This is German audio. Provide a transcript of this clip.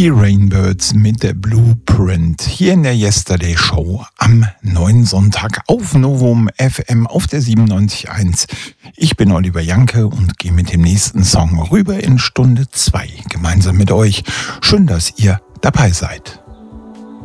Die Rainbirds mit der Blueprint hier in der Yesterday Show am neuen Sonntag auf Novum FM auf der 97.1. Ich bin Oliver Janke und gehe mit dem nächsten Song rüber in Stunde 2 gemeinsam mit euch. Schön, dass ihr dabei seid.